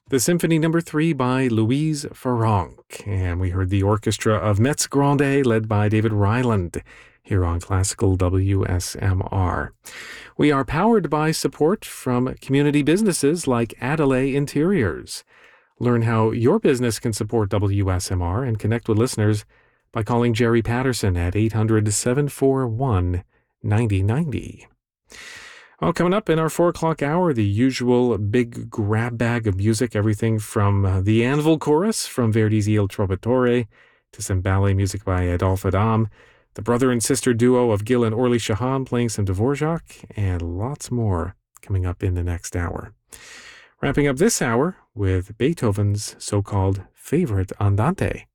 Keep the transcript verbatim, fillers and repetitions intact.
The Symphony Number Three by Louise Farrenc, and we heard the orchestra of Metz Grande led by David Ryland here on Classical W S M R. We are powered by support from community businesses like Adelaide Interiors. Learn how your business can support W S M R and connect with listeners by calling Jerry Patterson at eight hundred, seven four one, nine zero nine zero. Well, coming up in our four o'clock hour, the usual big grab bag of music, everything from uh, the Anvil Chorus from Verdi's Il Trovatore to some ballet music by Adolphe Adam, the brother and sister duo of Gil and Orly Shahan playing some Dvorak, and lots more coming up in the next hour. Wrapping up this hour with Beethoven's so-called favorite Andante.